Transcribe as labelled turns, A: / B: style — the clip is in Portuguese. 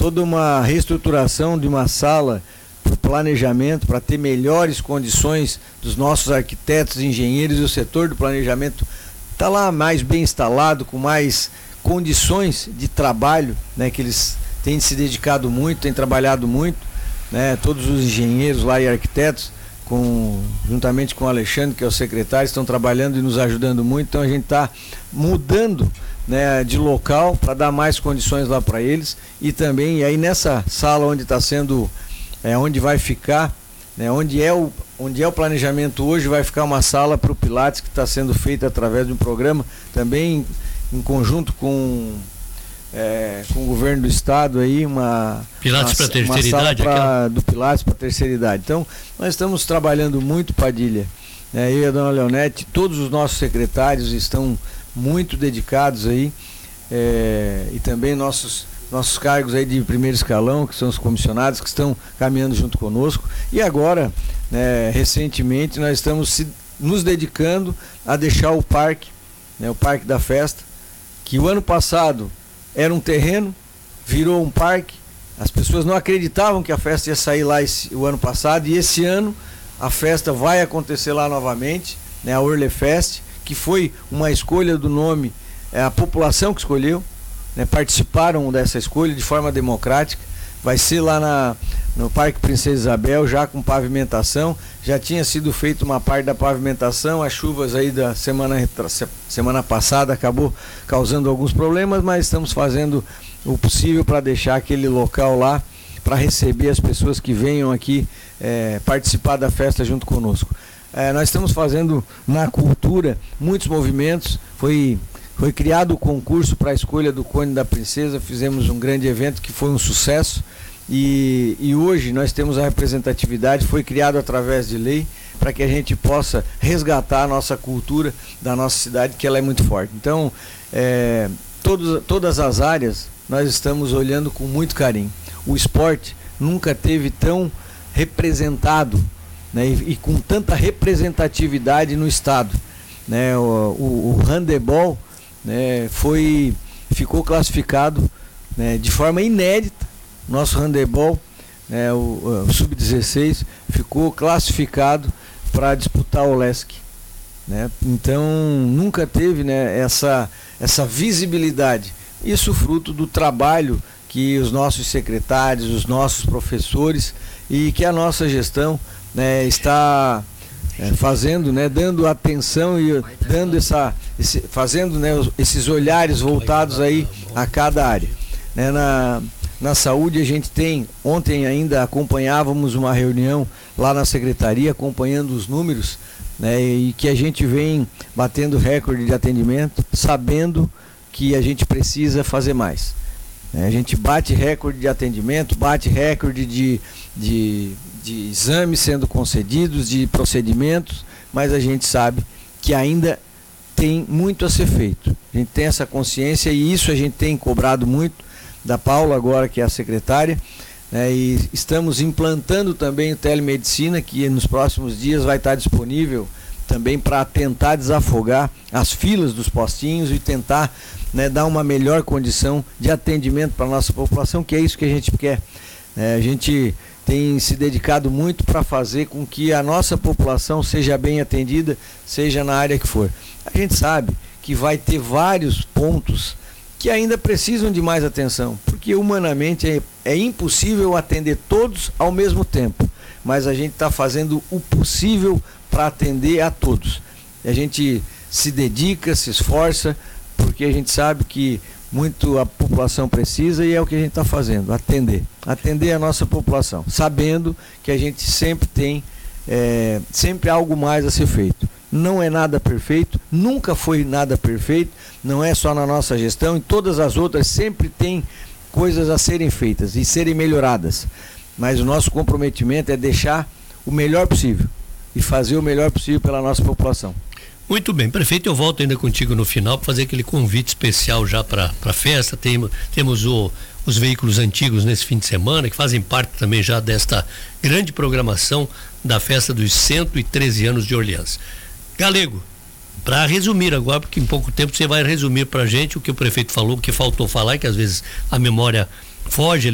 A: toda uma reestruturação de uma sala para o planejamento, para ter melhores condições dos nossos arquitetos, engenheiros, e o setor do planejamento está lá mais bem instalado, com mais condições de trabalho, né, que eles têm se dedicado muito, têm trabalhado muito, né, todos os engenheiros lá e arquitetos, juntamente com o Alexandre, que é o secretário, estão trabalhando e nos ajudando muito. Então a gente está mudando, né, de local para dar mais condições lá para eles, e também aí nessa sala onde está sendo, onde vai ficar, né, onde é o planejamento hoje, vai ficar uma sala para o Pilates, que está sendo feita através de um programa também em conjunto com o governo do estado aí,
B: Pilates para terceira idade,
A: do Pilates para terceira idade. Então nós estamos trabalhando muito, Padilha, né, eu e a dona Leonete, todos os nossos secretários estão muito dedicados aí, e também nossos cargos aí de primeiro escalão, que são os comissionados, que estão caminhando junto conosco. E agora, né, recentemente, nós estamos nos dedicando a deixar o parque, né, o Parque da Festa, que o ano passado era um terreno, virou um parque. As pessoas não acreditavam que a festa ia sair lá o ano passado, e esse ano a festa vai acontecer lá novamente, né, a Orlefest, que foi uma escolha do nome, a população que escolheu, né, participaram dessa escolha de forma democrática. Vai ser lá no Parque Princesa Isabel, já com pavimentação. Já tinha sido feita uma parte da pavimentação, as chuvas aí da semana passada acabou causando alguns problemas, mas estamos fazendo o possível para deixar aquele local lá para receber as pessoas que venham aqui participar da festa junto conosco. Nós estamos fazendo na cultura muitos movimentos. Foi criado o concurso para a escolha do Cone da Princesa, fizemos um grande evento que foi um sucesso, e hoje nós temos a representatividade, foi criado através de lei, para que a gente possa resgatar a nossa cultura da nossa cidade, que ela é muito forte. Então, todas as áreas nós estamos olhando com muito carinho. O esporte nunca teve tão representado, né, e com tanta representatividade no estado, né, o handebol, né, ficou classificado, né, de forma inédita. Nosso handebol, né, o sub-16 ficou classificado para disputar o LESC, né? Então nunca teve, né, essa visibilidade. Isso fruto do trabalho que os nossos secretários, os nossos professores e que a nossa gestão, né, está fazendo, né, dando atenção e dando fazendo, né, esses olhares voltados aí a cada área, né. Na saúde a gente ontem ainda acompanhávamos uma reunião lá na secretaria, acompanhando os números, né, e que a gente vem batendo recorde de atendimento, sabendo que a gente precisa fazer mais. A gente bate recorde de atendimento, bate recorde de exames sendo concedidos, de procedimentos, mas a gente sabe que ainda tem muito a ser feito. A gente tem essa consciência, e isso a gente tem cobrado muito da Paula agora, que é a secretária, né, e estamos implantando também o telemedicina, que nos próximos dias vai estar disponível também para tentar desafogar as filas dos postinhos e tentar, né, dar uma melhor condição de atendimento para a nossa população, que é isso que a gente quer. A gente tem se dedicado muito para fazer com que a nossa população seja bem atendida, seja na área que for. A gente sabe que vai ter vários pontos que ainda precisam de mais atenção, porque humanamente é impossível atender todos ao mesmo tempo, mas a gente está fazendo o possível para atender a todos. A gente se dedica, se esforça, porque a gente sabe que muito a população precisa, e é o que a gente está fazendo, atender a nossa população, sabendo que a gente sempre tem sempre algo mais a ser feito. Não é nada perfeito, nunca foi nada perfeito, não é só na nossa gestão, em todas as outras sempre tem coisas a serem feitas e serem melhoradas, mas o nosso comprometimento é deixar o melhor possível e fazer o melhor possível pela nossa população.
B: Muito bem, prefeito, eu volto ainda contigo no final para fazer aquele convite especial já para a festa. Temos os veículos antigos nesse fim de semana, que fazem parte também já desta grande programação da festa dos 113 anos de Orleans. Galego, para resumir agora, porque em pouco tempo você vai resumir para a gente o que o prefeito falou, o que faltou falar, que às vezes a memória foge.